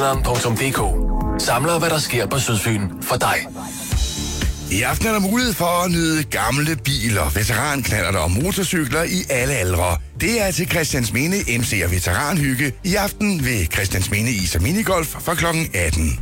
.dk samler, hvad der sker på Sydfyn for dig. I aften er der mulighed for at nyde gamle biler, veteranknallerter og motorcykler i alle aldre. Det er til Christiansminde MC og veteranhygge i aften ved Christiansminde Is og Minigolf fra kl. 18.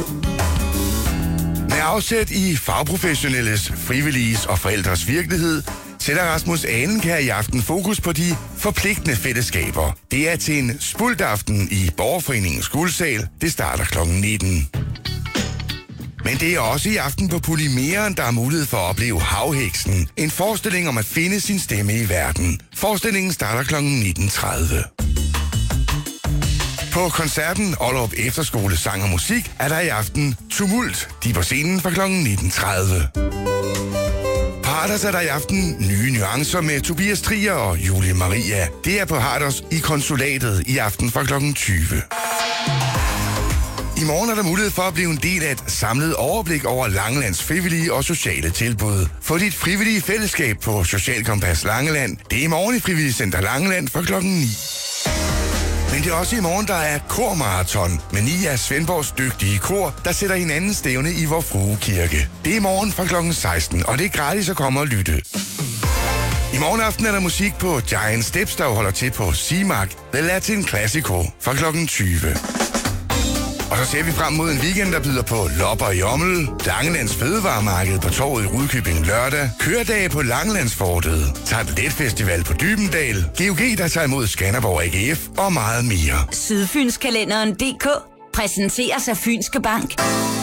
Med afsæt i fagprofessionelles, frivilliges og forældres virkelighed, sætter Rasmus Alenkær i aften fokus på de forpligtende fællesskaber. Det er til en spultaften i Borgerforeningens Guldsal. Det starter kl. 19. Men det er også i aften på Polymeren, der er mulighed for at opleve Havheksen. En forestilling om at finde sin stemme i verden. Forestillingen starter kl. 19.30. På koncerten Ollerup Efterskole Sang og Musik er der i aften Tumult. De er på scenen fra kl. 19.30. På Harders er der i aften nye nuancer med Tobias Trier og Julie Maria. Det er på Harders i konsulatet i aften fra kl. 20. I morgen er der mulighed for at blive en del af et samlet overblik over Langelands frivillige og sociale tilbud. Få dit frivillige fællesskab på Social Kompas Langeland. Det er i morgen i Frivilligcenter Langeland fra klokken 9. Men det er også i morgen, der er kormarathon med 9 af Svendborgs dygtige kor, der sætter hinanden stævne i Vor Frue Kirke. Det er i morgen fra klokken 16, og det er gratis at komme og lytte. I morgen aften er der musik på Giant Steps, der holder til på Simak, The Latin Classico fra klokken 20. Og så ser vi frem mod en weekend, der byder på lopper i Ommel, Langelands Fødevaremarked på torvet i Rudkøbing lørdag, køredage på Langelandsfortet, Tartelet Festival på Dybendal, GOG, der tager imod Skanderborg AGF og meget mere. Sydfynskalenderen.dk præsenteres af Fynske Bank.